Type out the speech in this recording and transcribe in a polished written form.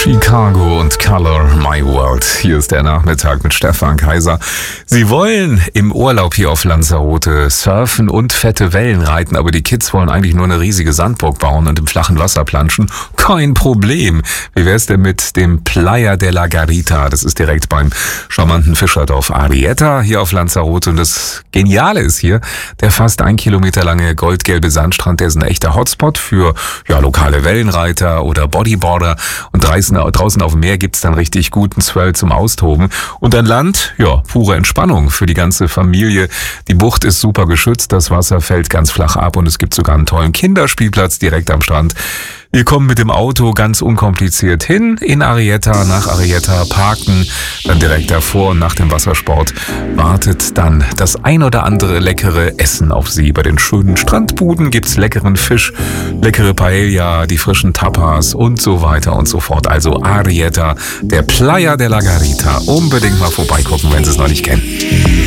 Chicago und Color My World. Hier ist der Nachmittag mit Stefan Kaiser. Sie wollen im Urlaub hier auf Lanzarote surfen und fette Wellen reiten, aber die Kids wollen eigentlich nur eine riesige Sandburg bauen und im flachen Wasser planschen. Kein Problem. Wie wär's denn mit dem Playa de la Garita? Das ist direkt beim charmanten Fischerdorf Arrieta hier auf Lanzarote. Und das Geniale ist hier, der fast 1 Kilometer lange goldgelbe Sandstrand, der ist ein echter Hotspot für lokale Wellenreiter oder Bodyboarder. Und draußen auf dem Meer gibt's dann richtig guten Swell zum Austoben. Und an Land, pure Entspannung für die ganze Familie. Die Bucht ist super geschützt, das Wasser fällt ganz flach ab und es gibt sogar einen tollen Kinderspielplatz direkt am Strand. Wir kommen mit dem Auto ganz unkompliziert hin in Arrieta, nach Arrieta parken, dann direkt davor und nach dem Wassersport wartet dann das ein oder andere leckere Essen auf Sie. Bei den schönen Strandbuden gibt's leckeren Fisch, leckere Paella, die frischen Tapas und so weiter und so fort. Also Arrieta, der Playa de la Garita. Unbedingt mal vorbeigucken, wenn Sie es noch nicht kennen.